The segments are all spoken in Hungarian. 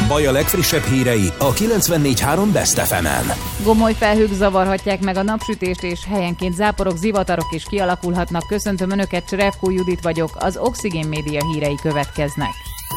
baj a legfrissebb hírei a 94.3 Best FM-en. Gomoly felhők zavarhatják meg a napsütést, és helyenként záporok, zivatarok is kialakulhatnak. Köszöntöm Önöket, Cserevkó Judit vagyok, az Oxigén Média hírei következnek.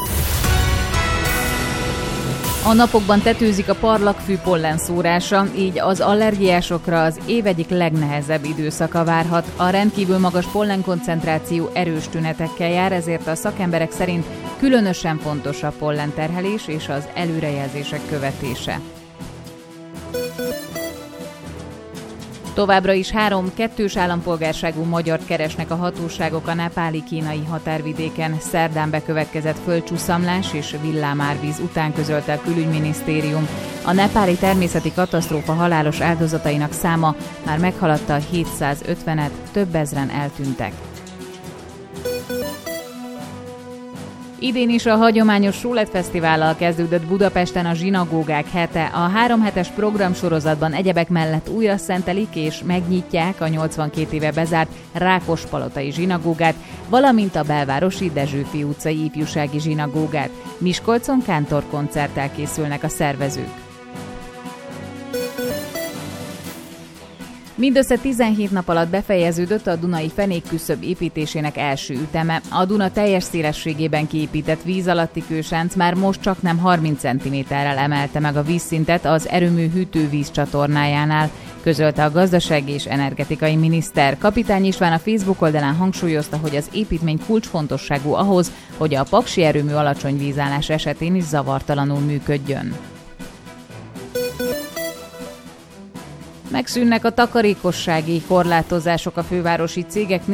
A napokban tetőzik a parlagfű pollenszórása, így az allergiásokra az év egyik legnehezebb időszaka várhat. A rendkívül magas pollenkoncentráció erős tünetekkel jár, ezért a szakemberek szerint különösen fontos a pollenterhelés és az előrejelzések követése. Továbbra is 3 kettős állampolgárságú magyart keresnek a hatóságok a nepáli-kínai határvidéken. Szerdán bekövetkezett földcsúszamlás és villámárvíz után közölte a külügyminisztérium. A nepáli természeti katasztrófa halálos áldozatainak száma már meghaladta a 750-et, több ezren eltűntek. Idén is a hagyományos Sólet Fesztivállal kezdődött Budapesten a zsinagógák hete. A 3 hetes programsorozatban egyebek mellett újra szentelik és megnyitják a 82 éve bezárt Rákospalotai zsinagógát, valamint a belvárosi Dezsőfi utcai ifjúsági zsinagógát. Miskolcon kántorkoncerttel készülnek a szervezők. Mindössze 17 nap alatt befejeződött a Dunai fenékküszöb építésének első üteme. A Duna teljes szélességében kiépített víz alatti kősánc már most csaknem 30 cm-rel emelte meg a vízszintet az erőmű hűtővíz csatornájánál, közölte a gazdasági és energetikai miniszter. Kapitány István a Facebook oldalán hangsúlyozta, hogy az építmény kulcsfontosságú ahhoz, hogy a paksi erőmű alacsony vízállás esetén is zavartalanul működjön. Megszűnnek a takarékossági korlátozások a fővárosi cégeknél,